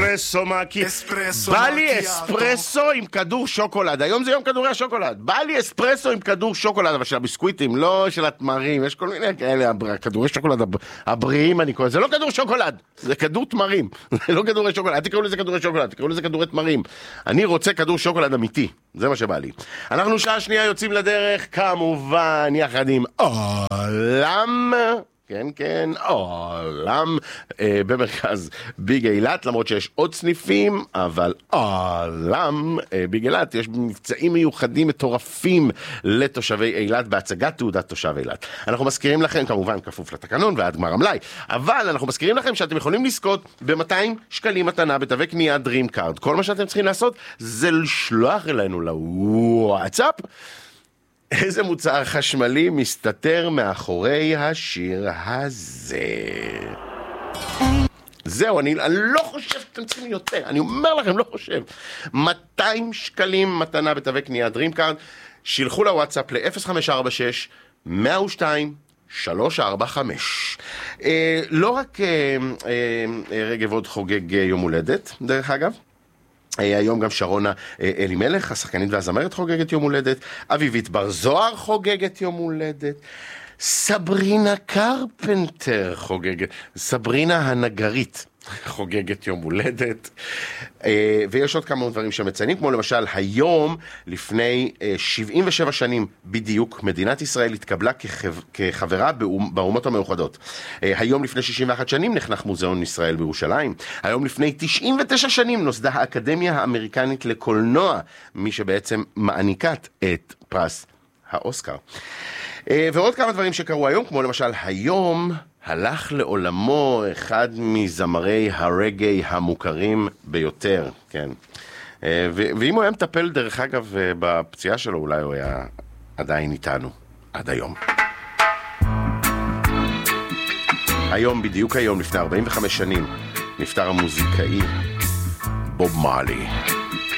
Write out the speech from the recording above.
אספרסו בא לי אספרסו עם כדור שוקולד. היום זה יום כדורי השוקולד. בא לי אספרסו עם כדור שוקולד, אבל של הביסקוויטים, לא של התמרים. יש כל מיני כאלה, כדורי שוקולד הבריאים אני קורא. זה לא כדור שוקולד, זה כדור תמרים. זה לא כדורי שוקולד. אל תקראו לזה כדורי שוקולד, תקראו לזה כדורי תמרים. אני רוצה כדור שוקולד אמיתי. זה מה שבא לי. אנחנו שעה שנייה יוצאים לדרך, כמובן, יחד עם עולם... כן, עולם במרכז ביג אילת, למרות שיש עוד סניפים, אבל עולם ביג אילת, יש מבצעים מיוחדים מטורפים לתושבי אילת, בהצגת תעודת תושב אילת. אנחנו מזכירים לכם, כמובן כפוף לתקנון ועד גמר המלאי, אבל אנחנו מזכירים לכם שאתם יכולים לזכות ב-200 שקלים מתנה בתווי קנייה דרים קארד. כל מה שאתם צריכים לעשות זה לשלוח אלינו לוואטסאפ איזה מוצר חשמלי מסתתר מאחורי השיר הזה. זהו, אני לא חושב שאתם צריכים יותר. אני אומר לכם, לא חושב. 200 שקלים מתנה בתווי קנייה דרים קארד. שילחו לוואטסאפ ל-0546-102-345. לא רק רגב עוד חוגג יום הולדת, דרך אגב. היום גם שרונה אלימלך, השחקנית והזמרת, חוגגת יום הולדת. אביבית בר זוהר חוגגת יום הולדת. סברינה קרפנטר חוגגת. סברינה הנגרית חוגגת יום הולדת. ויש עוד כמה דברים שמציינים, כמו למשל היום, לפני 77 שנים בדיוק, מדינת ישראל התקבלה כחברה באומות המאוחדות. היום לפני 61 שנים נחנך מוזיאון ישראל בירושלים. היום לפני 99 שנים נוסדה האקדמיה האמריקנית לקולנוע, מי שבעצם מעניקת את פרס האוסקר. ועוד כמה דברים שקרו היום, כמו למשל היום הלך לעולמו אחד מזמרי הרגעי המוכרים ביותר, כן. ואם הוא היה מטפל דרך אגב בפציעה שלו, אולי הוא היה עדיין איתנו, עד היום. היום, בדיוק היום, לפני 45 שנים, נפטר המוזיקאי בוב מארלי.